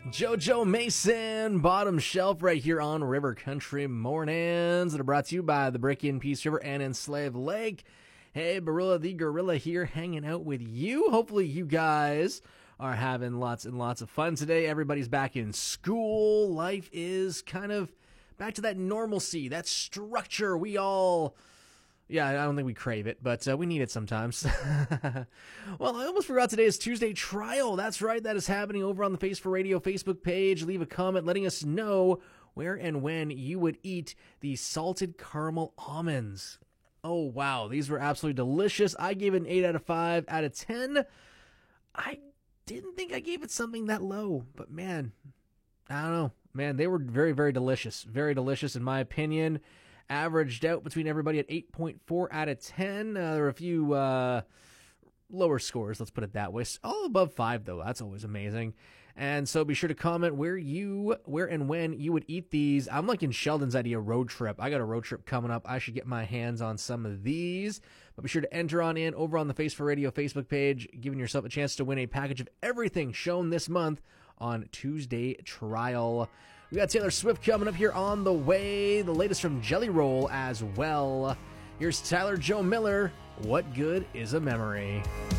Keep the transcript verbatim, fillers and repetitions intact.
JoJo Mason, bottom shelf right here on River Country Mornings that are brought to you by the Brick in Peace River and Enslaved Lake. Hey, Barilla the Gorilla here hanging out with you. Hopefully you guys are having lots and lots of fun today. Everybody's back in school. Life is kind of back to that normalcy, that structure we all... Yeah, I don't think we crave it, but uh, we need it sometimes. Well, I almost forgot today is Tuesday Trial. That's right, that is happening over on the Face for Radio Facebook page. Leave a comment letting us know where and when you would eat the salted caramel almonds. Oh, wow, these were absolutely delicious. I gave it an eight out of five out of ten. I didn't think I gave it something that low, but man, I don't know. Man, they were very, very delicious. Very delicious in my opinion. Averaged out between everybody at eight point four out of ten. Uh, there were a few uh, lower scores, let's put it that way. All above five, though. That's always amazing. And so be sure to comment where you, where and when you would eat these. I'm liking Sheldon's idea, road trip. I got a road trip coming up. I should get my hands on some of these. But be sure to enter on in over on the Face for Radio Facebook page, giving yourself a chance to win a package of everything shown this month on Tuesday Trial. We got Taylor Swift coming up here on the way. The latest from Jelly Roll as well. Here's Tyler Joe Miller. What good is a memory?